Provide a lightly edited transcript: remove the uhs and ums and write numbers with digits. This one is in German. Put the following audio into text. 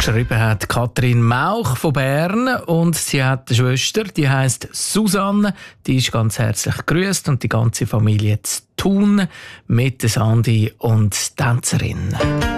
geschrieben hat Katrin Mauch von Bern und sie hat eine Schwester, die heisst Susanne. Die ist ganz herzlich gegrüßt und die ganze Familie zu Thun mit der Sandi und Tänzerin.